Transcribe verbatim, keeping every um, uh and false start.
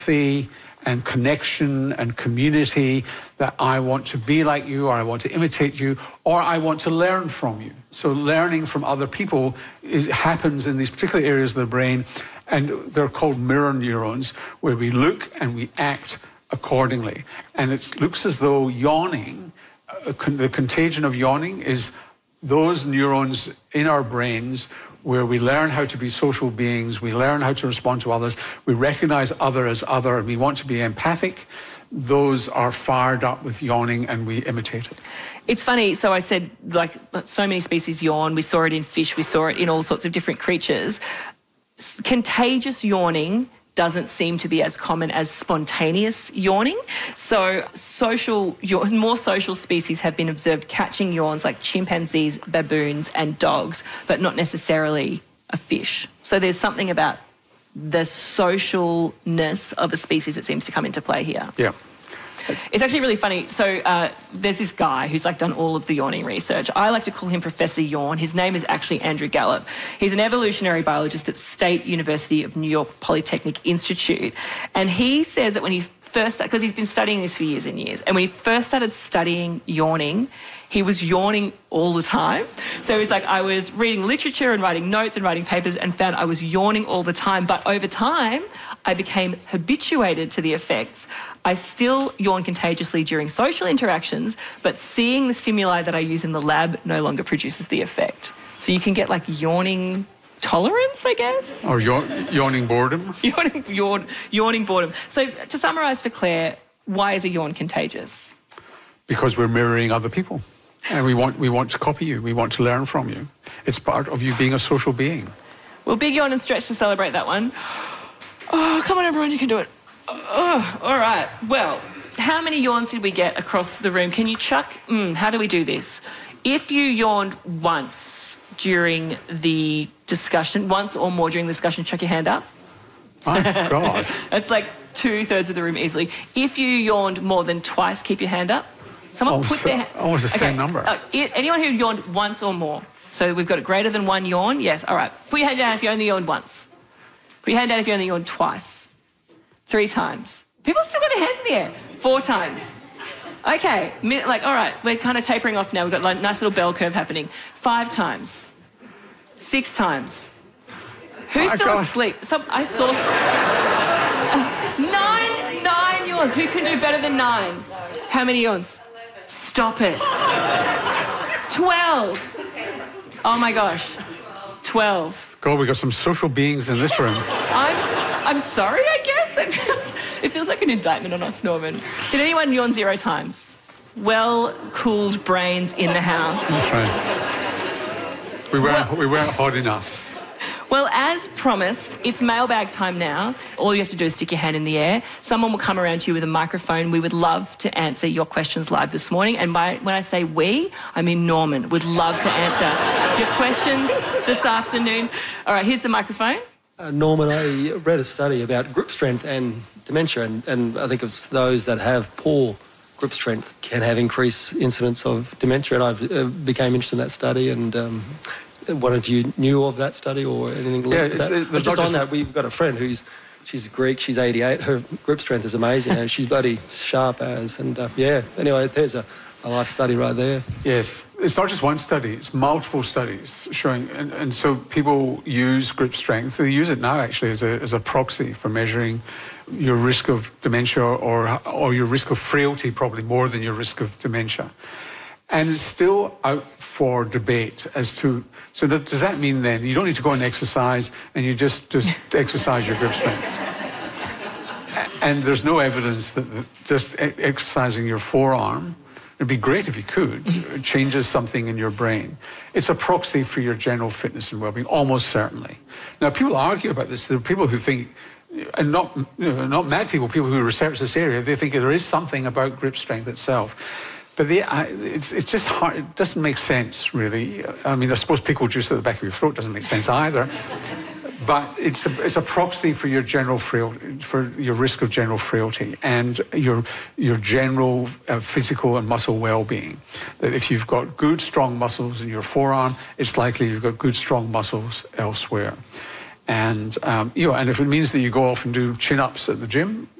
empathy and connection and community, that I want to be like you, or I want to imitate you, or I want to learn from you. So learning from other people is, happens in these particular areas of the brain, and they're called mirror neurons, where we look and we act accordingly. And it looks as though yawning, uh, con- the contagion of yawning is those neurons in our brains where we learn how to be social beings, we learn how to respond to others, we recognize other as other, and we want to be empathic. Those are fired up with yawning and we imitate it. It's funny, so I said, like, so many species yawn. We saw it in fish, we saw it in all sorts of different creatures. Contagious yawning doesn't seem to be as common as spontaneous yawning. So social, more social species have been observed catching yawns, like chimpanzees, baboons and dogs, but not necessarily a fish. So there's something about the socialness of a species that seems to come into play here. Yeah. It's actually really funny. So uh, there's this guy who's like done all of the yawning research. I like to call him Professor Yawn. His name is actually Andrew Gallup. He's an evolutionary biologist at State University of New York Polytechnic Institute. And he says that when he first, because he's been studying this for years and years, and when he first started studying yawning, he was yawning all the time. So he's like, I was reading literature and writing notes and writing papers and found I was yawning all the time. But over time, I became habituated to the effects. I still yawn contagiously during social interactions, but seeing the stimuli that I use in the lab no longer produces the effect. So you can get like yawning tolerance, I guess? Or yawn, yawning boredom? Yawning, yawn, yawning boredom. So to summarise for Claire, why is a yawn contagious? Because we're mirroring other people. And we want we want to copy you. We want to learn from you. It's part of you being a social being. Well, big yawn and stretch to celebrate that one. Oh, come on, everyone, you can do it. Oh, all right. Well, how many yawns did we get across the room? Can you chuck? Mm, how do we do this? If you yawned once during the discussion, once or more during the discussion, chuck your hand up. Oh, God. That's like two-thirds of the room easily. If you yawned more than twice, keep your hand up. Someone almost, put their... Almost the okay. same number. Uh, anyone who yawned once or more. So we've got a greater than one yawn. Yes, all right. Put your hand down if you only yawned once. Put your hand down if you only yawned twice. Three times. People still got their hands in the air. Four times. Okay, like, all right, we're kind of tapering off now. We've got like a nice little bell curve happening. Five times. Six times. Who's oh, still God. asleep? Some, I saw... Uh, nine, nine yawns. Who can do better than nine? How many yawns? Stop it. Twelve. Oh, my gosh. Twelve. God, we've got some social beings in this room. I'm, I'm sorry, I guess. It feels, it feels like an indictment on us, Norman. Did anyone yawn zero times? Well-cooled brains in the house. That's right. We weren't, well, we weren't hot enough. Well, as promised, it's mailbag time now. All you have to do is stick your hand in the air. Someone will come around to you with a microphone. We would love to answer your questions live this morning. And by, when I say we, I mean Norman would love to answer your questions this afternoon. All right, here's the microphone. Uh, Norman, I read a study about grip strength and dementia, and, and I think it's those that have poor grip strength can have increased incidence of dementia, and I uh, became interested in that study, and um, one of you knew of that study or anything like yeah, that? It's, it's, but just on just... that, we've got a friend who's, she's Greek, she's eighty-eight, her grip strength is amazing, and she's bloody sharp as, and uh, yeah, anyway, there's a, a life study right there. Yes, it's not just one study, it's multiple studies showing, and, and so people use grip strength, they use it now actually as a, as a proxy for measuring your risk of dementia or, or your risk of frailty, probably more than your risk of dementia. And it's still out for debate as to, so that, does that mean then you don't need to go and exercise and you just, just exercise your grip strength? And there's no evidence that just exercising your forearm, it'd be great if you could, it changes something in your brain. It's a proxy for your general fitness and well-being, almost certainly. Now, people argue about this. There are people who think, and not, you know, not mad people, people who research this area, they think there is something about grip strength itself. But the, I, it's, it's just hard, it doesn't make sense, really. I mean, I suppose pickle juice at the back of your throat doesn't make sense either. But it's a, it's a proxy for your general frailty, for your risk of general frailty and your, your general uh, physical and muscle well-being. That if you've got good, strong muscles in your forearm, it's likely you've got good, strong muscles elsewhere. And, um, you know, and if it means that you go off and do chin-ups at the gym,